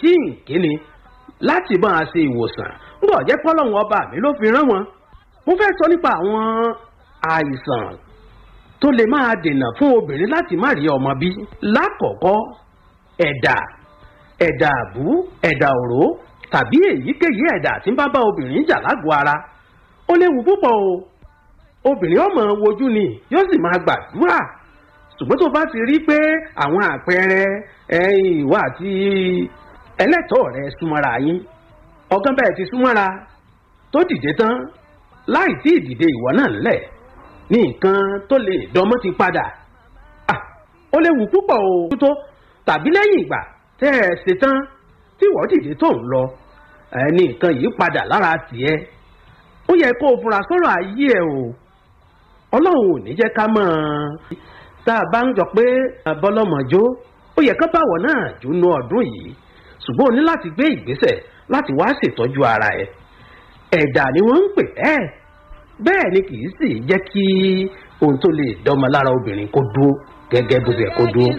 àjíǹkí ni láti máa ṣe ìwòsàn ń bọ̀ jẹ́ pọ́lọ́hún ọba mi ló fi rán wọn. mo fẹ́ sọ nípa àwọn àìsàn tó lè máa dènà fún obìnrin láti má rí ọmọ bí. lákọ̀ọ́kọ́ ẹ̀dà àbú, ẹ̀dà òró tàbí èyíkéyìí ẹ̀dà tí ń bá obìnrin jà lágọ̀ọ́ ara ó léwu púpọ̀ o. obìnrin ọmọ wojú ni yóò sì máa gbàdúrà, ṣùgbọ́n tó bá ti rí pé àwọn àpẹẹrẹ ìwà àti ẹlẹ́tọ̀ọ́ rẹ súnmọ́ra yín, ọ̀gán bẹ́ẹ̀ ti súnmọ́ra tó dìde tán láì tí ìdìde ìwọ náà ńlẹ̀ ní nǹkan tó lè dánmọ́ ti padà. ó léwu púpọ̀ o tó tàbí lẹ́yìn ìgbà tẹ́ ẹ ṣe tán tí ìwọ dìde tó ń lọ ní nǹkan yìí padà lára tiẹ̀. ó yẹ kó o fura sọ́rọ̀ ayé ẹ o. ọlọ́run ò ní jẹ́ ká mọ̀ tá a bá ń jọ pé bọ́lọ́mọjó ó yẹ ká báwọ̀ náà jóná ọdún yìí, ṣùgbọ́n o ní láti gbé ìgbésẹ̀ láti wá ṣètọ́jú ara ẹ. ẹ̀dà ni wọ́n ń pè bẹ́ẹ̀ ni kì í sì jẹ́ kí ohun tó lè dọ́mọ lára obìnrin kó dúró gẹ́gẹ́ bó ṣe kó dúró.